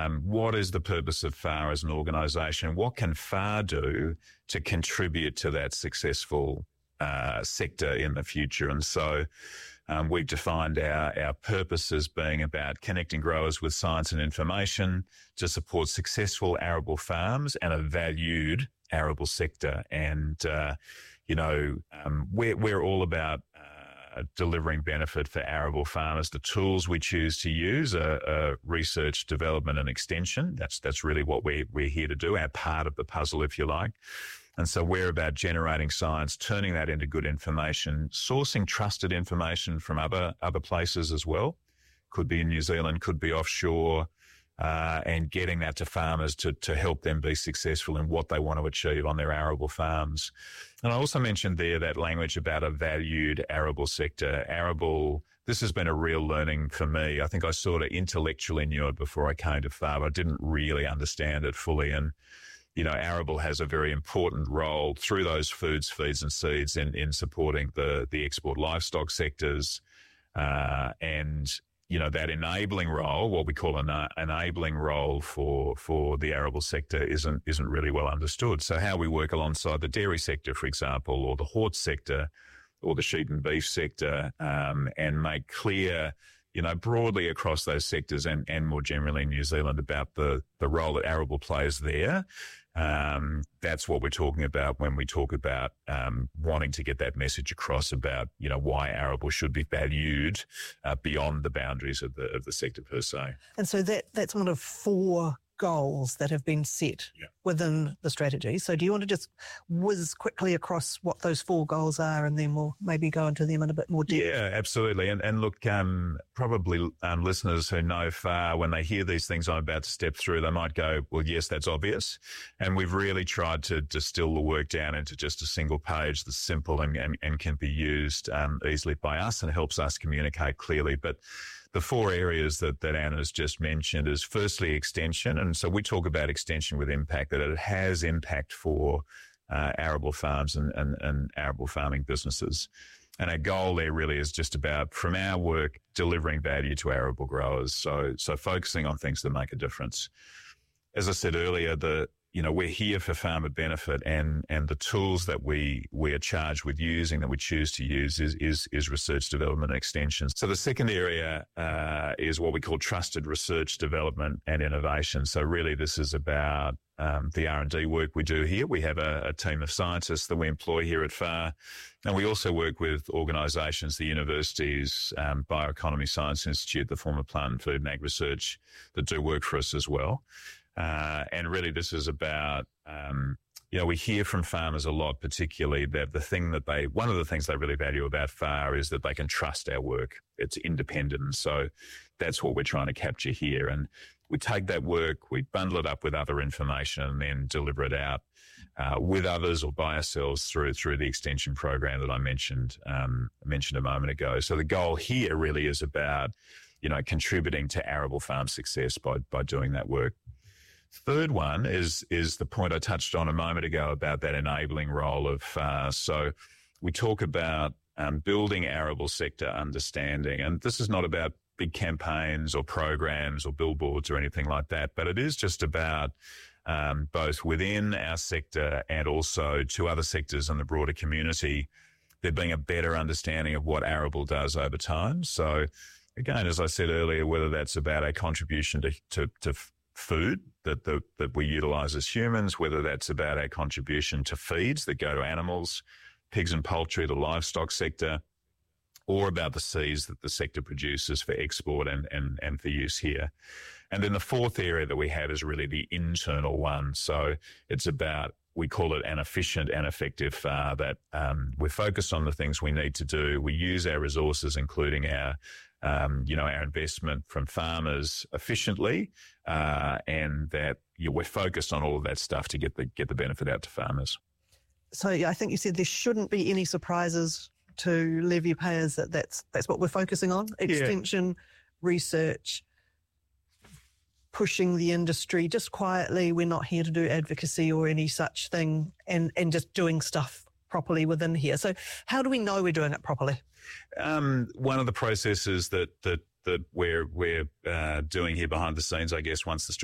what is the purpose of FAR as an organisation? What can FAR do to contribute to that successful sector in the future? And so we've defined our purpose as being about connecting growers with science and information to support successful arable farms and a valued arable sector. And, we're all about delivering benefit for arable farmers. The tools we choose to use are research, development and extension. That's really what we're here to do, our part of the puzzle, if you like. And so we're about generating science, turning that into good information, sourcing trusted information from other places as well. Could be in New Zealand, could be offshore, and getting that to farmers to help them be successful in what they want to achieve on their arable farms. And I also mentioned there that language about a valued arable sector. Arable, this has been a real learning for me. I think I sort of intellectually knew it before I came to FAR, but I didn't really understand it fully. And arable has a very important role through those foods, feeds and seeds in supporting the export livestock sectors. That enabling role, what we call an enabling role for the arable sector isn't really well understood. So how we work alongside the dairy sector, for example, or the horse sector, or the sheep and beef sector, and make clear, broadly across those sectors and more generally in New Zealand about the role that arable plays there. That's what we're talking about when we talk about wanting to get that message across about, why arable should be valued beyond the boundaries of the sector per se. And so that's one of 4 goals that have been set within the strategy. So do you want to just whiz quickly across what those 4 goals are, and then we'll maybe go into them in a bit more depth? Yeah, absolutely. And look, probably listeners who know FAR, when they hear these things I'm about to step through, they might go, well, yes, that's obvious. And we've really tried to distill the work down into just a single page that's simple and can be used easily by us, and helps us communicate clearly. But the 4 areas that Anna's just mentioned is firstly extension. And so we talk about extension with impact, that it has impact for arable farms and arable farming businesses. And our goal there really is just about, from our work, delivering value to arable growers. So focusing on things that make a difference. As I said earlier, we're here for farmer benefit, and the tools that we are charged with using, that we choose to use, is research, development and extension. So the second area is what we call trusted research, development and innovation. So really this is about the R&D work we do here. We have a team of scientists that we employ here at FAR, and we also work with organisations, the universities, Bioeconomy Science Institute, the former Plant and Food and Ag Research, that do work for us as well. And really this is about, we hear from farmers a lot, particularly that one of the things they really value about FAR is that they can trust our work. It's independent. And so that's what we're trying to capture here. And we take that work, we bundle it up with other information, and then deliver it out with others or by ourselves through the extension program that I mentioned a moment ago. So the goal here really is about, contributing to arable farm success by doing that work. Third one is the point I touched on a moment ago about that enabling role of FAR. So we talk about building arable sector understanding, and this is not about big campaigns or programs or billboards or anything like that, but it is just about both within our sector and also to other sectors in the broader community, there being a better understanding of what arable does over time. So again, as I said earlier, whether that's about a contribution to food that we utilise as humans, whether that's about our contribution to feeds that go to animals, pigs and poultry, the livestock sector, or about the seeds that the sector produces for export and for use here. And then the fourth area that we have is really the internal one. So it's about, we call it an efficient and effective FAR, that we're focused on the things we need to do. We use our resources, including our investment from farmers efficiently, and that we're focused on all of that stuff to get the benefit out to farmers. So I think you said there shouldn't be any surprises to levy payers, that's what we're focusing on. Extension, research, pushing the industry just quietly. We're not here to do advocacy or any such thing, and just doing stuff properly within here. So how do we know we're doing it properly? One of the processes that we're doing here behind the scenes, I guess, once the